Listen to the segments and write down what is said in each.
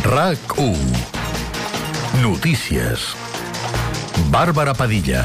RAC1. Notícies. Bàrbara Padilla.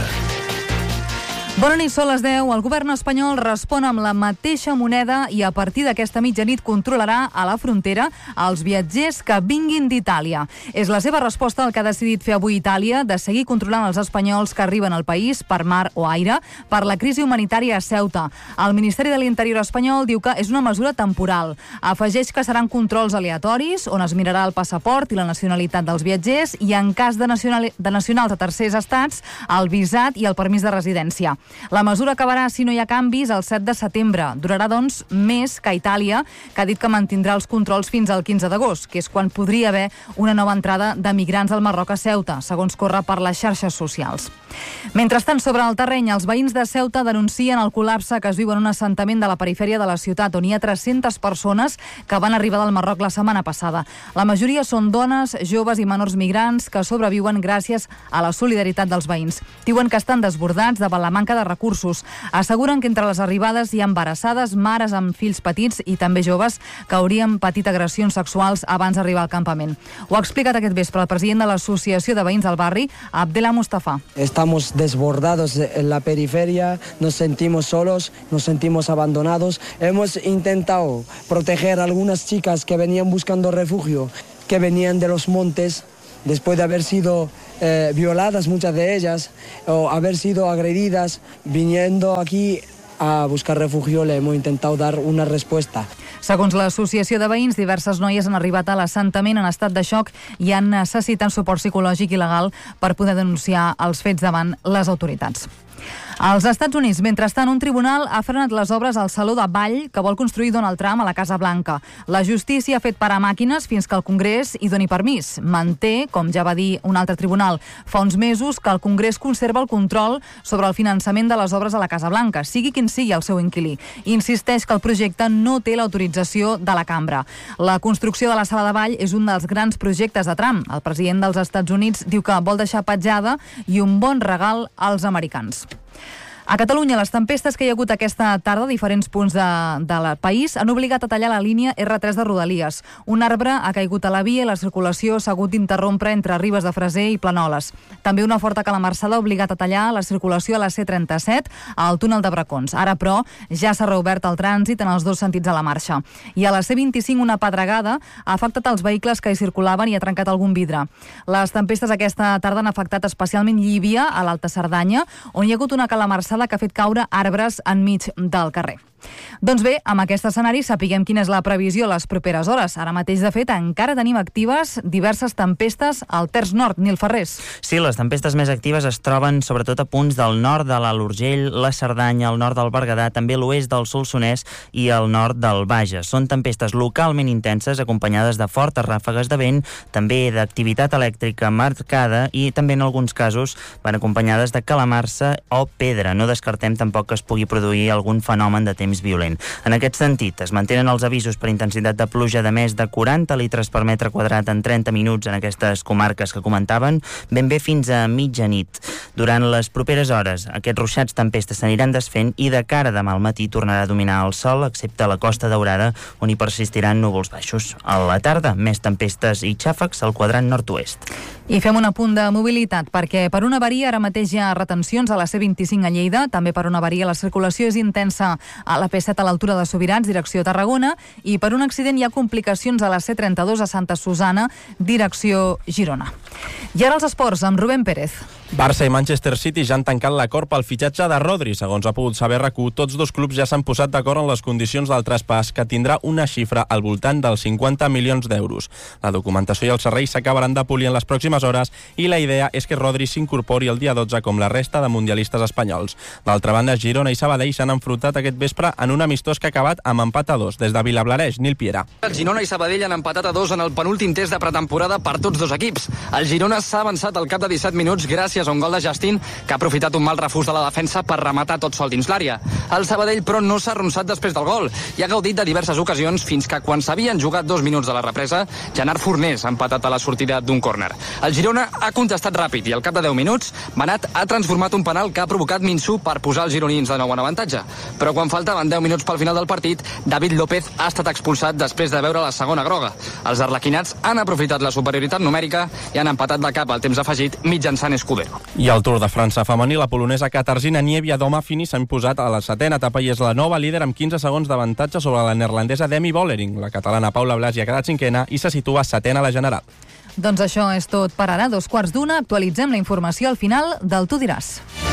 Bona nit, són les 10. El govern espanyol respon amb la mateixa moneda i a partir d'aquesta mitjanit controlarà a la frontera els viatgers que vinguin d'Itàlia. És la seva resposta al que ha decidit fer avui Itàlia de seguir controlant els espanyols que arriben al país per mar o aire per la crisi humanitària a Ceuta. El Ministeri de l'Interior espanyol diu que és una mesura temporal. Afegeix que seran controls aleatoris on es mirarà el passaport i la nacionalitat dels viatgers i en cas de nacionals de tercers estats, el visat i el permís de residència. La mesura acabarà, si no hi ha canvis, el 7 de setembre. Durarà, doncs, més que Itàlia, que ha dit que mantindrà els controls fins al 15 d'agost, que és quan podria haver una nova entrada de migrants al Marroc a Ceuta, segons corre per les xarxes socials. Mentrestant, sobre el terreny, els veïns de Ceuta denuncien el col·lapse que es viu en un assentament de la perifèria de la ciutat, on hi ha 300 persones que van arribar del Marroc la setmana passada. La majoria són dones, joves i menors migrants que sobreviuen gràcies a la solidaritat dels veïns. Diuen que estan desbordats davant la manca de recursos. Asseguren que entre les arribades hi ha embarassades, mares amb fills petits i també joves que haurien patit agressions sexuals abans d'arribar al campament. Ho ha explicat aquest vespre el president de l'Associació de Veïns del Barri, Abdela Mustafa. Estamos desbordados en la periferia, nos sentimos solos, nos sentimos abandonados. Hemos intentado proteger a algunas chicas que venían buscando refugio, que venían de los montes, después de haber sido violadas muchas de ellas o haber sido agredidas, viniendo aquí a buscar refugio le hemos intentado dar una respuesta. Segons l'Associació de Veïns, diverses noies han arribat a l'assentament en estat de xoc i han necessitat suport psicològic i legal per poder denunciar els fets davant les autoritats. Als Estats Units, mentrestant, un tribunal ha frenat les obres al Saló de Ball que vol construir Donald Trump a la Casa Blanca. La justícia ha fet parar màquines fins que el Congrés hi doni permís. Manté, com ja va dir un altre tribunal fa uns mesos, que el Congrés conserva el control sobre el finançament de les obres a la Casa Blanca, sigui quin sigui el seu inquilí. Insisteix que el projecte no té l'autorització de la cambra. La construcció de la Sala de Ball és un dels grans projectes de Trump. El president dels Estats Units diu que vol deixar petjada i un bon regal als americans. A Catalunya, les tempestes que hi ha hagut aquesta tarda a diferents punts del país han obligat a tallar la línia R3 de Rodalies. Un arbre ha caigut a la via i la circulació s'ha hagut d'interrompre entre Ribes de Freser i Planoles. També una forta calamarsada ha obligat a tallar la circulació a la C37 al túnel de Bracons. Ara, però, ja s'ha reobert el trànsit en els dos sentits a la marxa. I a la C25 una pedregada ha afectat els vehicles que hi circulaven i ha trencat algun vidre. Les tempestes aquesta tarda han afectat especialment Llívia, a l'Alta Cerdanya, on hi ha hagut una calamarsada que ha fet caure arbres enmig del carrer. Doncs bé, amb aquest escenari sapiguem quina és la previsió les properes hores. Ara mateix, de fet, encara tenim actives diverses tempestes al terç nord. Nil Ferrés. Sí, les tempestes més actives es troben sobretot a punts del nord de l'Alt Urgell, la Cerdanya, el nord del Berguedà, també l'oest del Solsonès i el nord del Bages. Són tempestes localment intenses, acompanyades de fortes ràfegues de vent, també d'activitat elèctrica marcada i també en alguns casos van acompanyades de calamarsa o pedra. No descartem tampoc que es pugui produir algun fenomen de temps violent. En aquest sentit, es mantenen els avisos per intensitat de pluja de més de 40 litres per metre quadrat en 30 minuts en aquestes comarques que comentaven, ben bé fins a mitjanit. Durant les properes hores, aquests ruixats tempestes s'aniran desfent i de cara a demà al matí tornarà a dominar el sol, excepte a la Costa Daurada, on hi persistiran núvols baixos. A la tarda, més tempestes i xàfecs al quadrant nord-oest. I fem un apunt de mobilitat, perquè per una avaria ara mateix hi ha retencions a la C25 a Lleida, també per una avaria la circulació és intensa a la P7 a l'altura de Sobirats, direcció Tarragona, i per un accident hi ha complicacions a la C32 a Santa Susana, direcció Girona. I ara els esports, amb Rubén Pérez. Barça i Manchester City ja han tancat l'acord pel fitxatge de Rodri. Segons ha pogut saber RAC1, tots dos clubs ja s'han posat d'acord en les condicions del traspàs, que tindrà una xifra al voltant dels 50 milions d'euros. La documentació i els serveis s'acabaran de polir en les pròximes hores i la idea és que Rodri s'incorpori el dia 12 com la resta de mundialistes espanyols. D'altra banda, Girona i Sabadell s'han enfrontat aquest vespre en un amistós que ha acabat amb empat a 2. Des de Vilablareix, Nil Piera. El Girona i Sabadell han empatat a 2 en el penúltim test de pretemporada per tots dos equips. El Girona s'ha avançat al cap de 17 minuts gràcies gràcies a un gol de Justin, que ha aprofitat un mal refús de la defensa per rematar tot sol dins l'àrea. El Sabadell, però, no s'ha arronsat després del gol i ha gaudit de diverses ocasions fins que, quan s'havien jugat 2 minuts de la represa, Gerard Fornés ha empatat a la sortida d'un córner. El Girona ha contestat ràpid i al cap de 10 minuts Benat ha transformat un penal que ha provocat Minsu per posar els gironins de nou en avantatge. Però quan faltaven 10 minuts pel final del partit, David López ha estat expulsat després de veure la segona groga. Els arlequinats han aprofitat la superioritat numèrica i han empatat de cap al temps afegit mitjançant Escudero. I al Tour de França femení, la polonesa Katarzyna Niewiadoma-Fini s'ha imposat a la 7ª etapa i és la nova líder amb 15 segons d'avantatge sobre la neerlandesa Demi Vollering. La catalana Paula Blasi ha quedat 5ª i se situa 7ª a la general. Doncs això és tot per ara. 2:15. Actualitzem la informació al final del Tu diràs.